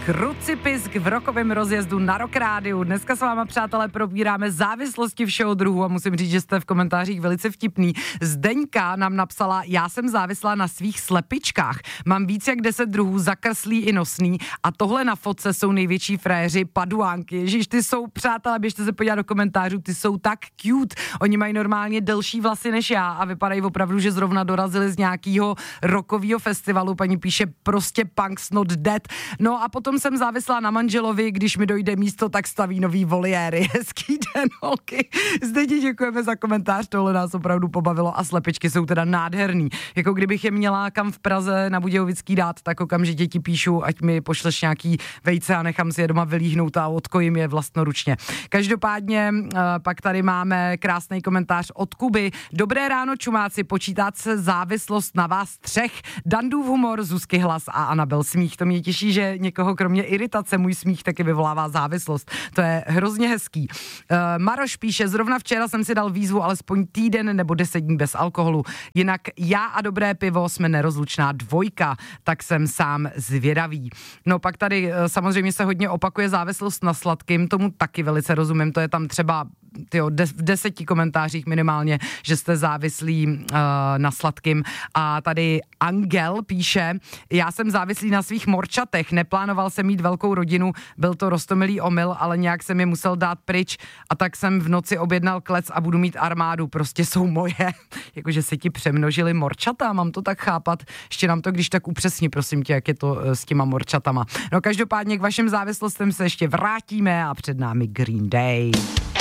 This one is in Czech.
Krucipisk v rokovém rozjezdu na Rock Rádiu. Dneska s váma, přátelé, probíráme závislosti všeho druhu a musím říct, že jste v komentářích velice vtipný. Zdeňka nám napsala, já jsem závislá na svých slepičkách. Mám víc jak 10 druhů, zakrslý i nosný a tohle na fotce jsou největší fréři paduánky. Ježiš, ty jsou, přátelé, běžte se podívat do komentářů, ty jsou tak cute. Oni mají normálně delší vlasy než já a vypadají opravdu, že zrovna dorazili z nějakého rockového festivalu. Paní píše, prostě punk's not dead. No a potom jsem závislá na manželovi, když mi dojde místo, tak staví nový voliéry. Hezký den, holky. Zde ti děkujeme za komentář, tohle nás opravdu pobavilo a slepičky jsou teda nádherný. Jako kdybych je měla kam v Praze na Budějovický dát, tak okamžitě ti píšu, ať mi pošleš nějaký vejce a nechám si je doma vylíhnout a odkojím je vlastnoručně. Každopádně pak tady máme krásný komentář od Kuby. Dobré ráno, čumáci, počítat se závislost na vás třech. Dandův humor, Zuzky hlas a Anabel smích. To mě těší, že někoho kromě iritace můj smích taky vyvolává závislost. To je hrozně hezký. Maroš píše, zrovna včera jsem si dal výzvu alespoň týden nebo 10 dní bez alkoholu. Jinak já a dobré pivo jsme nerozlučná dvojka, tak jsem sám zvědavý. No pak tady samozřejmě se hodně opakuje závislost na sladkým, tomu taky velice rozumím, to je tam třeba v 10 komentářích minimálně, že jste závislí na sladkým. A tady Angel píše, já jsem závislý na svých morčatech, neplánoval jsem mít velkou rodinu, byl to roztomilý omyl, ale nějak jsem je musel dát pryč a tak jsem v noci objednal klec a budu mít armádu, prostě jsou moje. Jakože se ti přemnožili morčata, mám to tak chápat. Ještě nám to když tak upřesni, prosím tě, jak je to s těma morčatama. No každopádně k vašim závislostem se ještě vrátíme a před námi Green Day.